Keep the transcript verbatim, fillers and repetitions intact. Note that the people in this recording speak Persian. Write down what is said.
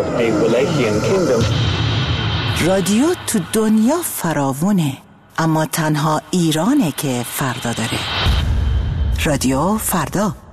the Wallachian Kingdom. رادیو تو دنیا فراوونه، اما تنها ایرانه که فردا داره. رادیو فردا.